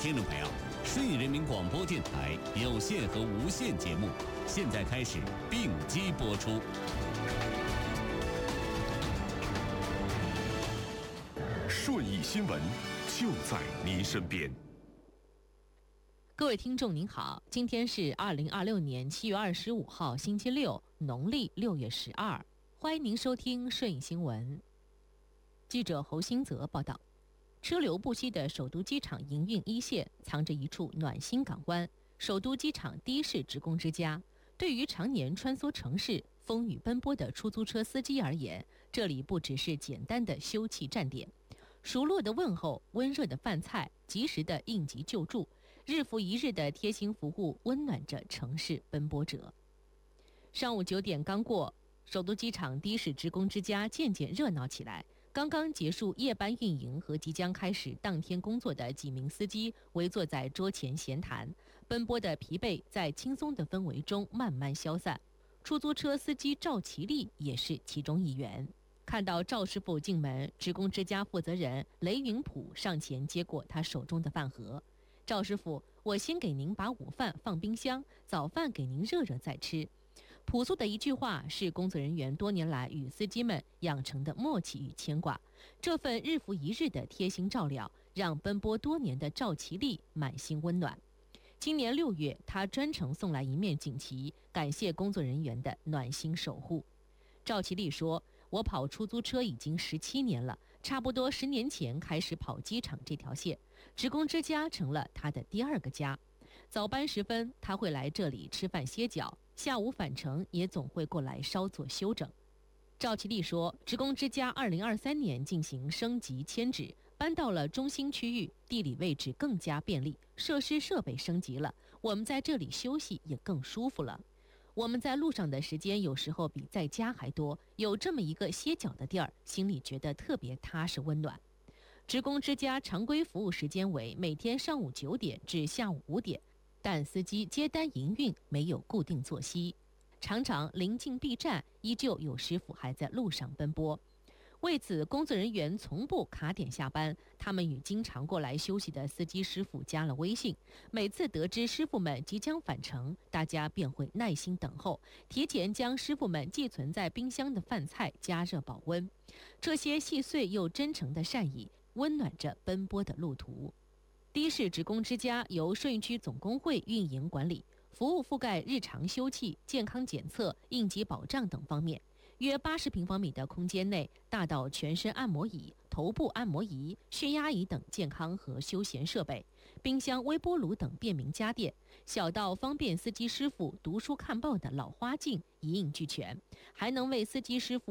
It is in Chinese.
听众朋友，顺义人民广播电台有线和无线节目现在开始并机播出。 顺义新闻就在您身边。 各位听众您好，今天是2026年7月25号星期六，农历6月12，欢迎您收听顺义新闻。记者侯新泽报道，车流不息的首都机场营运一线藏着一处暖心港湾——首都机场的士职工之家。对于常年穿梭城市、风雨奔波的出租车司机而言，这里不只是简单的休憩站点，熟络的问候、温热的饭菜、及时的应急救助，日复一日的贴心服务温暖着城市奔波者。上午9点刚过，首都机场的士职工之家渐渐热闹起来。刚刚结束夜班运营和即将开始当天工作的几名司机围坐在桌前闲谈，奔波的疲惫在轻松的氛围中慢慢消散。出租车司机赵其利也是其中一员。看到赵师傅进门，职工之家负责人雷云普上前接过他手中的饭盒。赵师傅，我先给您把午饭放冰箱，早饭给您热热再吃。朴素的一句话，是工作人员多年来与司机们养成的默契与牵挂。这份日复一日的贴心照料，让奔波多年的赵其利满心温暖。今年6月，他专程送来一面锦旗，感谢工作人员的暖心守护。赵其利说，我跑出租车已经17年了，差不多10年前开始跑机场这条线，职工之家成了他的第二个家。早班时分，他会来这里吃饭歇脚，下午返程也总会过来稍作休整。赵其利说，职工之家2023年进行升级迁址，搬到了中心区域，地理位置更加便利，设施设备升级了，我们在这里休息也更舒服了。我们在路上的时间有时候比在家还多，有这么一个歇脚的地儿，心里觉得特别踏实温暖。职工之家常规服务时间为每天上午9点至下午5点，但司机接单营运没有固定作息，常常临近闭站，依旧有师傅还在路上奔波。为此，工作人员从不卡点下班，他们与经常过来休息的司机师傅加了微信。每次得知师傅们即将返程，大家便会耐心等候，提前将师傅们寄存在冰箱的饭菜加热保温。这些细碎又真诚的善意，温暖着奔波的路途。的士职工之家由顺义区总工会运营管理，服务覆盖日常休憩、健康检测、应急保障等方面。约80平方米的空间内，大到全身按摩椅、头部按摩仪、血压仪等健康和休闲设备，冰箱、微波炉等便民家电，小到方便司机师傅读书看报的老花镜一应俱全，还能为司机师傅